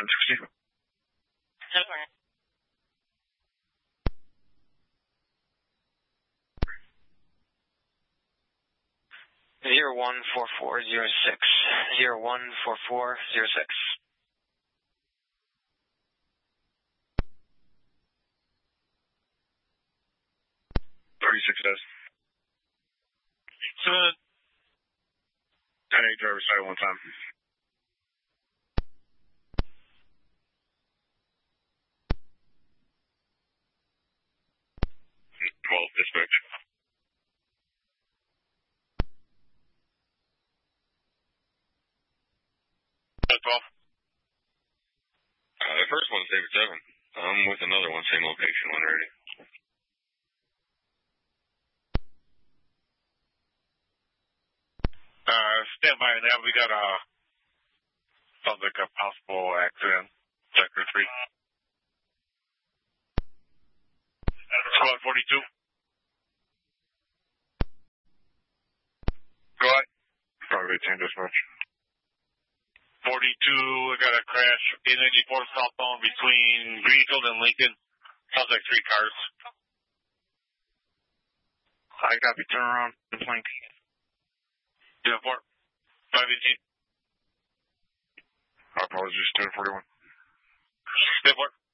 1060. 014406. 014406. 36S. 10-8 driver side one time. 12 dispatch. 12. The first one's David 7. I'm with another one, same location, one ready. Stand by now. We got sounds like a possible accident. Sector 3. Squad 42. Go ahead. Probably 10 dispatch. 42, we got a crash in 84 southbound between Greenfield and Lincoln. Sounds like 3 cars. I copy. Turn around. Flank. Yeah, 4. 518. Apologies, 1041. Yeah, 4.